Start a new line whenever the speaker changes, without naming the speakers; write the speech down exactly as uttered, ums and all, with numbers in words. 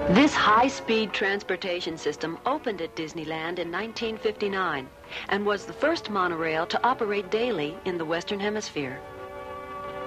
This high-speed transportation system opened at Disneyland in nineteen fifty-nine and was the first monorail to operate daily in the Western Hemisphere.